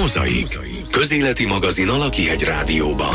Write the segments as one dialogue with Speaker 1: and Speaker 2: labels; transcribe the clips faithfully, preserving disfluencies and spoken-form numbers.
Speaker 1: Mozaik. Közéleti magazin a Lakihegy Rádióban.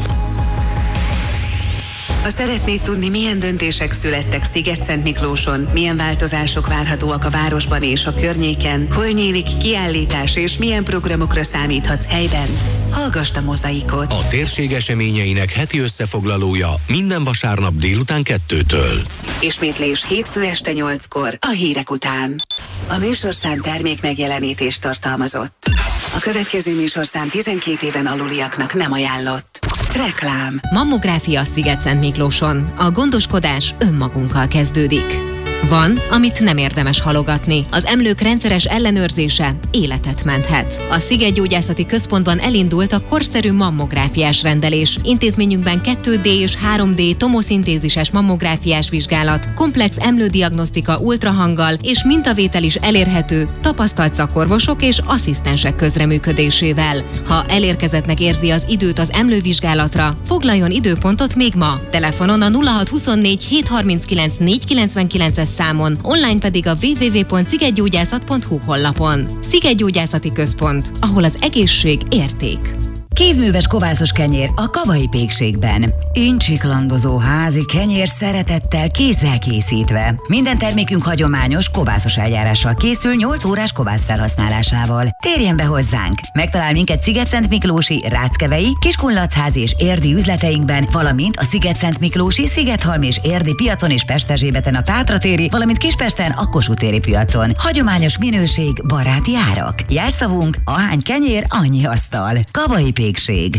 Speaker 2: Ha szeretnéd tudni, milyen döntések születtek Szigetszentmiklóson, milyen változások várhatóak a városban és a környéken, hol nyílik kiállítás és milyen programokra számíthatsz helyben, hallgasd a Mozaikot.
Speaker 1: A térség eseményeinek heti összefoglalója minden vasárnap délután kettőtől.
Speaker 2: Ismétlés hétfő este nyolckor a hírek után. A műsorszám termék megjelenítést tartalmazott. A következő műsorszám tizenkét éven aluliaknak nem ajánlott. Reklám.
Speaker 3: Mammográfia Szigetszentmiklóson. A gondoskodás önmagunkkal kezdődik. Van, amit nem érdemes halogatni. Az emlők rendszeres ellenőrzése életet menthet. A Szigetgyógyászati Központban elindult a korszerű mammográfiás rendelés. Intézményünkben kettő dé és három dé tomoszintézises mammográfiás vizsgálat, komplex emlődiagnosztika ultrahanggal és mintavétel is elérhető tapasztalt szakorvosok és asszisztensek közreműködésével. Ha elérkezettnek érzi az időt az emlővizsgálatra, foglaljon időpontot még ma. Telefonon a nulla hat huszonnégy hétszázharminckilenc négyszázkilencvenkilences számon, online pedig a double-u double-u double-u pont szigetgyógyászat pont hu honlapon. Szigetgyógyászati Központ, ahol az egészség érték.
Speaker 4: Kézműves kovászos kenyér a Kavai Pékségben. Incsiklandozó házi kenyér szeretettel kézzel készítve. Minden termékünk hagyományos kovászos eljárással készül nyolc órás kovász felhasználásával. Térjen be hozzánk! Megtalál minket Szigetszentmiklósi, Ráckevei, Kiskunlachházi és érdi üzleteinkben, valamint a Szigetszentmiklósi, Szigethalmi és érdi piacon és Pesterzsébeten a Tátratéri, valamint Kispesten a Kossuth téri piacon. Hagyományos minőség, baráti árak. Jelszavunk: ahány kenyér, annyi asztal. Kavai Pékség.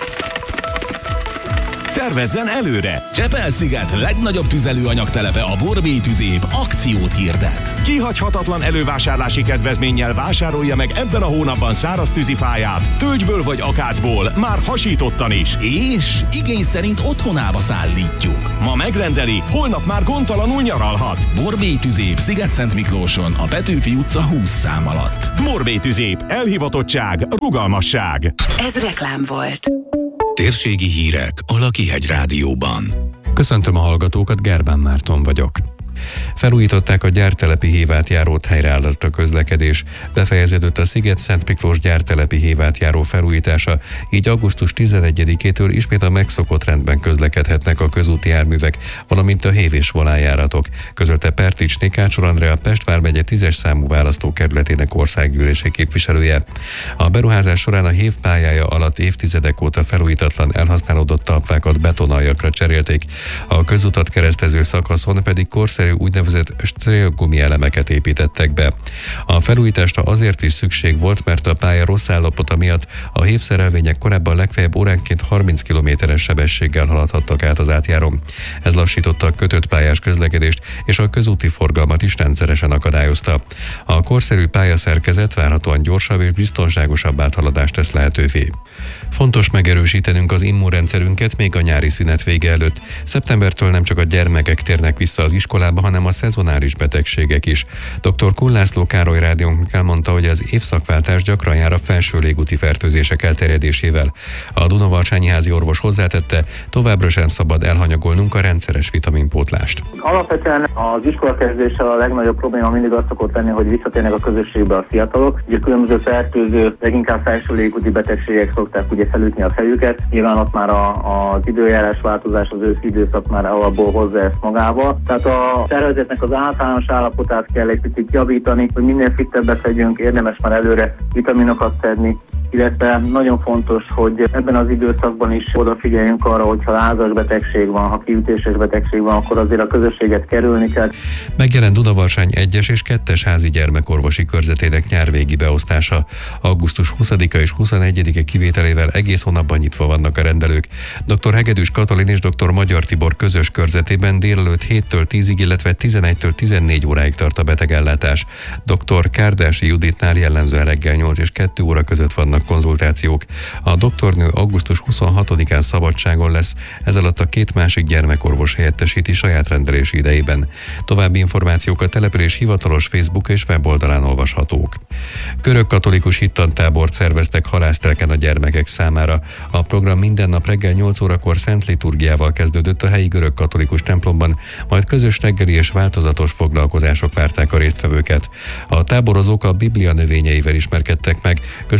Speaker 5: Tervezzen előre! Csepel-sziget legnagyobb tüzelőanyagtelepe, a Borbély Tüzép akciót hirdet. Kihagyhatatlan elővásárlási kedvezménnyel vásárolja meg ebben a hónapban száraz tűzifáját, tölgyből vagy akácból, már hasítottan is. És igény szerint otthonába szállítjuk. Ma megrendeli, holnap már gondtalanul nyaralhat. Borbély Tüzép Szigetszentmiklóson, a Petőfi utca húsz szám alatt. Borbély Tüzép, elhivatottság, rugalmasság.
Speaker 2: Ez reklám volt.
Speaker 1: Térségi hírek a Lakihegy Rádióban.
Speaker 6: Köszöntöm a hallgatókat, Gerbán Márton vagyok. Felújították a gyártelepi hévátjárót, helyreállott a közlekedés. Befejeződött a Szigetszentmiklós gyártelepi hévátjáró felújítása, így augusztus tizenegyedikétől ismét a megszokott rendben közlekedhetnek a közúti járművek, valamint a hév és volánjáratok, közölte Perticsné Kácsor Andrea, Pest vármegye tízes számú választókerületének országgyűlési képviselője. A beruházás során a hév pályája alatt évtizedek óta felújítatlan elhasználódott talpákat betonaljakra cserélték, a közutat keresztező szakaszon pedig korszerű úgynevezett strélgumi elemeket építettek be. A felújításra azért is szükség volt, mert a pálya rossz állapota miatt a hévszerelvények korábban legfeljebb óránként harminc kilométeres sebességgel haladhattak át az átjárón. Ez lassította a kötött pályás közlekedést, és a közúti forgalmat is rendszeresen akadályozta. A korszerű pályaszerkezet várhatóan gyorsabb és biztonságosabb áthaladást tesz lehetővé. Fontos megerősítenünk az immunrendszerünket még a nyári szünet vége előtt. Szeptembertől nem csak a gyermekek térnek vissza az iskolába, hanem a szezonális betegségek is. doktor Kun László Károly rádiónknak elmondta, hogy az évszakváltás gyakran jár a felső légúti fertőzések elterjedésével. A Dunavarcsányi házi orvos hozzátette, továbbra sem szabad elhanyagolnunk a rendszeres vitaminpótlást.
Speaker 7: Alapvetően az iskolakezdéssel a legnagyobb probléma mindig az szokott lenni, hogy visszatérnek a közösségbe a fiatalok. Ugye különböző fertőző, leginkább felső légúti betegségek szokták ugye felütni a fejüket. Nyilván ott már a, az időjárás változás, az őszi időszak már alapból hozza ezt magába. Tehát a szervezetnek az általános állapotát kell egy picit javítani, hogy minél fittebbet legyünk, érdemes már előre vitaminokat szedni, illetve nagyon fontos, hogy ebben az időszakban is odafigyeljünk arra, hogyha lázas betegség van, ha kiütéses betegség van, akkor azért a közösséget kerülni kell.
Speaker 6: Megjelent Dunavarsány egyes és kettes házi gyermekorvosi körzetének nyárvégi beosztása. augusztus huszadika és huszonegyedike kivételével egész hónapban nyitva vannak a rendelők. doktor Hegedűs Katalin és doktor Magyar Tibor közös körzetében délelőtt héttől tízig, illetve tizenegytől tizennégy óráig tart a betegellátás. doktor Kárdási Juditnál jellemzően reggel nyolc és kettő óra között vannak konzultációk. A doktornő augusztus huszonhatodikán szabadságon lesz, ez alatt a két másik gyermekorvos helyettesíti saját rendelési idejében. További információk a település hivatalos Facebook és weboldalán olvashatók. Görög-katolikus hittantábort szerveztek halásztelken a gyermekek számára. A program minden nap reggel nyolc órakor szent liturgiával kezdődött a helyi görög-katolikus templomban, majd közös reggeli és változatos foglalkozások várták a résztvevőket. A táborozók a Biblia növényeivel ismerkedtek meg, köztük a gabon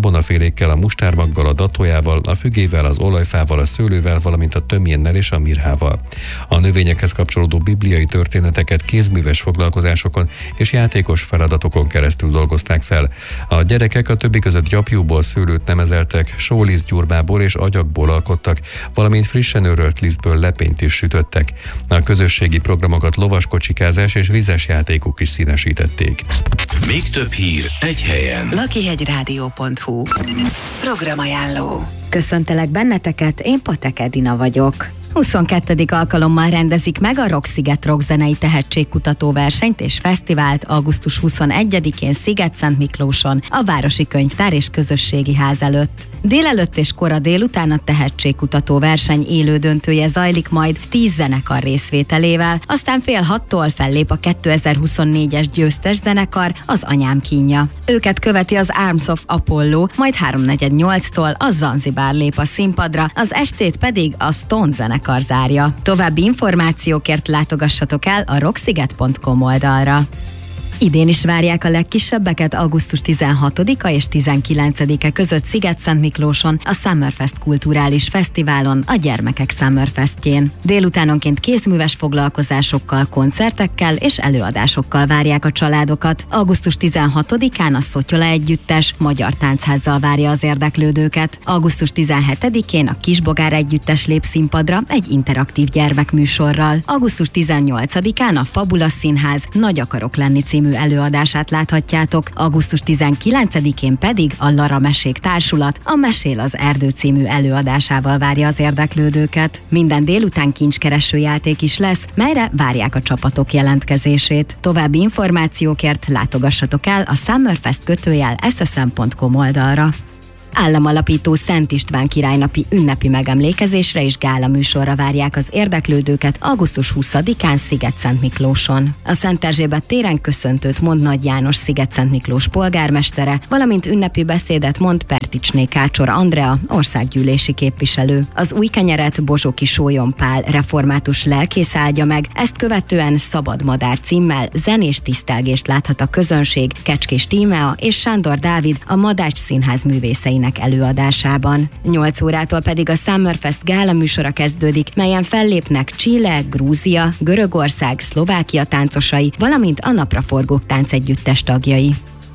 Speaker 6: gabonafélékkel, a mustármaggal, a datójával, a fügével, az olajfával, a szőlővel, valamint a tömjénnel és a mirhával. A növényekhez kapcsolódó bibliai történeteket kézműves foglalkozásokon és játékos feladatokon keresztül dolgozták fel. A gyerekek a többi között gyapjúból szőlőt nemezeltek, sólisztgyúrbából és agyagból alkottak, valamint frissen őrölt lisztből lepényt is sütöttek. A közösségi programokat lovaskocsikázás és vizes játékok is színesítették.
Speaker 1: Még több hír egy helyen.
Speaker 2: lakihegyrádió pont hu. Programajánló.
Speaker 8: Köszöntelek benneteket, én Patek Edina vagyok. huszonkettedik alkalommal rendezik meg a Rocksziget rockzenei tehetségkutató versenyt és fesztivált augusztus huszonegyedikén Sziget-Szentmiklóson, a Városi Könyvtár és Közösségi Ház előtt. Délelőtt és kora délután a tehetségkutató verseny élődöntője zajlik majd tíz zenekar részvételével, aztán fél hattól fellép a kétezer-huszonnégyes győztes zenekar, az Anyám kínja. Őket követi az Arms of Apollo, majd háromnegyed nyolctól a Zanzibár lép a színpadra, az estét pedig a Stone zenekar zárja. További információkért látogassatok el a rocksziget pont com oldalra. Idén is várják a legkisebbeket augusztus tizenhatodika és tizenkilencedike között Sziget-Szentmiklóson, a Summerfest kulturális fesztiválon, a Gyermekek Summerfestjén. Délutánonként kézműves foglalkozásokkal, koncertekkel és előadásokkal várják a családokat. augusztus tizenhatodikán a Szotyola Együttes magyar táncházzal várja az érdeklődőket. augusztus tizenhetedikén a Kisbogár Együttes lép színpadra egy interaktív gyermekműsorral. augusztus tizennyolcadikán a Fabula Színház Nagy akarok lenni című előadását láthatjátok, augusztus tizenkilencedikén pedig a Lara Mesék Társulat a Mesél az Erdő című előadásával várja az érdeklődőket. Minden délután kincskereső játék is lesz, melyre várják a csapatok jelentkezését. További információkért látogassatok el a Summerfest kötőjel es es em pont com oldalra. Államalapító Szent István királynapi ünnepi megemlékezésre és gála műsorra várják az érdeklődőket augusztus huszadikán Sziget-Szentmiklóson. A Szent Erzsébet téren köszöntőt mond Nagy János Sziget-Szentmiklós polgármestere, valamint ünnepi beszédet mond Perticsné Kácsor Andrea, országgyűlési képviselő. Az új kenyeret Bozsoki Sólyom Pál református lelkész áldja meg, ezt követően Szabad Madár címmel zenés tisztelgést láthat a közönség Kecskés Tímea és Sándor Dávid, a Madács Színház művészeinek előadásában. nyolc órától pedig a Summerfest gála műsora kezdődik, melyen fellépnek Chile, Grúzia, Görögország, Szlovákia táncosai, valamint a Napraforgók táncegyüttes tagjai.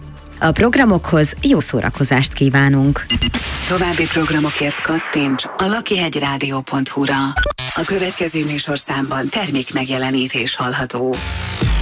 Speaker 8: A programokhoz jó szórakozást kívánunk!
Speaker 2: További programokért kattints a lakihegyrádió pont hu-ra. A következő műsorszámban termék megjelenítés hallható.